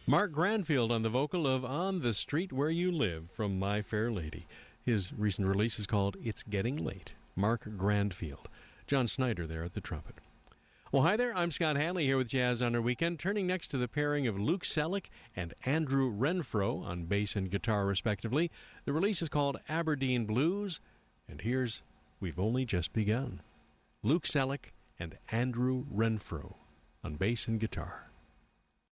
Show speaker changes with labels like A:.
A: Mark Granfield on the vocal of On the Street Where You Live from My Fair Lady. His recent release is called It's Getting Late. Mark Granfield. John Snyder there at the trumpet. Well, hi there. I'm Scott Hanley here with Jazz on Our Weekend, turning next to the pairing of Luke Selleck and Andrew Renfro on bass and guitar, respectively. The release is called Aberdeen Blues, and here's We've Only Just Begun. Luke Selleck and Andrew Renfro on bass and guitar.